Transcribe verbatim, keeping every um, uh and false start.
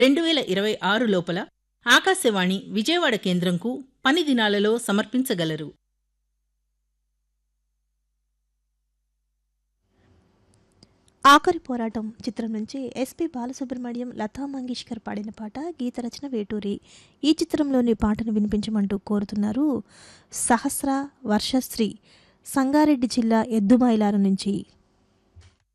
రెండు వేల ఇరవై ఆరు లోపల ఆకాశవాణి విజయవాడ కేంద్రంకు పని దినాలలో సమర్పించగలరు. ఆఖరి పోరాటం చిత్రం నుంచి ఎస్పి బాలసుబ్రహ్మణ్యం, లతా మంగేష్కర్ పాడిన పాట, గీత రచన వేటూరి. ఈ చిత్రంలోని పాటను వినిపించమంటూ కోరుతున్నారు సహస్ర వర్షశ్రీ, సంగారెడ్డి జిల్లా ఎద్దుమైలారు నుంచి.